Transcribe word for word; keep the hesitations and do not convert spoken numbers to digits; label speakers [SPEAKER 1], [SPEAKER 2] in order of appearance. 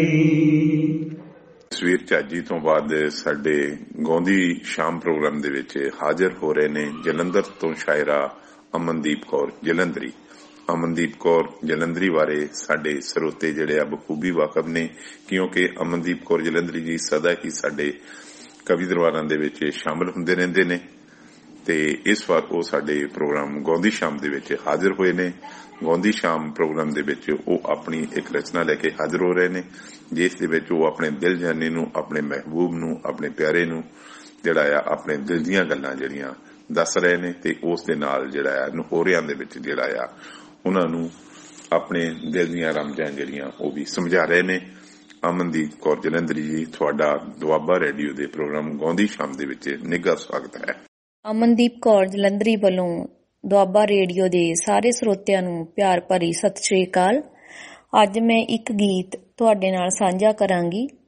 [SPEAKER 1] ਤਸਵੀਰ ਝਾਜੀ ਤੋਂ ਬਾਅਦ ਸਾਡੇ ਗਾਉਂਦੀ ਸ਼ਾਮ ਪ੍ਰੋਗਰਾਮ ਦੇ ਵਿੱਚ ਹਾਜ਼ਰ ਹੋ ਰਹੇ ਨੇ ਜਲੰਧਰ ਤੋਂ ਸ਼ਾਇਰਾ ਅਮਨਦੀਪ ਕੌਰ ਜਲੰਧਰੀ। ਅਮਨਦੀਪ ਕੌਰ ਜਲੰਧਰੀ ਬਾਰੇ ਸਾਡੇ ਸਰੋਤੇ ਜਿਹੜੇ ਆ ਬਖੂਬੀ ਵਾਕਫ ਨੇ, ਕਿਉਂਕਿ ਅਮਨਦੀਪ ਕੌਰ ਜਲੰਧਰੀ ਜੀ ਸਦਾ ਹੀ ਸਾਡੇ ਕਵੀ ਦਰਬਾਰਾਂ ਦੇ ਵਿੱਚ ਸ਼ਾਮਲ ਹੁੰਦੇ ਰਹਿੰਦੇ ਨੇ ਤੇ ਇਸ ਵਾਰ ਉਹ ਸਾਡੇ ਪ੍ਰੋਗਰਾਮ ਗਾਉਂਦੀ ਸ਼ਾਮ ਦੇ ਵਿੱਚ ਹਾਜ਼ਰ ਹੋਏ ਨੇ। ਗਾਉਂਦੀ ਸ਼ਾਮ ਪ੍ਰੋਗਰਾਮ ਦੇ ਵਿੱਚ ਉਹ ਆਪਣੀ ਇੱਕ ਰਚਨਾ ਲੈ ਕੇ ਹਾਜ਼ਰ ਹੋ ਰਹੇ ਨੇ, ਜਿਸ ਦੇ ਵਿੱਚ ਉਹ ਆਪਣੇ ਦਿਲ ਜਾਨੀ ਨੂੰ, ਆਪਣੇ ਮਹਿਬੂਬ ਨੂੰ, ਆਪਣੇ ਪਿਆਰੇ ਨੂੰ ਜਿਹੜਾ ਆ ਆਪਣੇ ਦਿਲ ਦੀਆਂ ਗੱਲਾਂ ਜਿਹੜੀਆਂ ਦੱਸ ਰਹੇ ਨੇ ਤੇ ਉਸ ਦੇ ਨਾਲ ਜਿਹੜਾ ਆ ਨਹੋਰਿਆਂ ਦੇ ਵਿੱਚ ਜਿਹੜਾ ਆ ਉਹਨਾਂ ਨੂੰ ਆਪਣੇ ਦਿਲ ਦੀਆਂ ਰਮਜਾਂ ਜਿਹੜੀਆਂ ਉਹ ਵੀ ਸਮਝਾ ਰਹੇ ਨੇ। ਅਮਨਦੀਪ ਕੌਰ ਜਲੰਧਰੀ ਜੀ, ਤੁਹਾਡਾ ਦੁਆਬਾ ਰੇਡੀਓ ਦੇ ਪ੍ਰੋਗਰਾਮ ਗਾਉਂਦੀ ਸ਼ਾਮ ਦੇ ਵਿੱਚ ਨਿੱਘਾ ਸਵਾਗਤ ਹੈ।
[SPEAKER 2] ਅਮਨਦੀਪ ਕੌਰ ਜਲੰਧਰੀ ਵੱਲੋਂ ਦੁਆਬਾ ਰੇਡੀਓ ਦੇ ਸਾਰੇ ਸਰੋਤਿਆਂ ਨੂੰ ਪਿਆਰ ਭਰੀ ਸਤਿ ਸ਼੍ਰੀ ਅਕਾਲ। ਅੱਜ ਮੈਂ ਇੱਕ ਗੀਤ ਤੁਹਾਡੇ ਨਾਲ ਸਾਂਝਾ ਕਰਾਂਗੀ।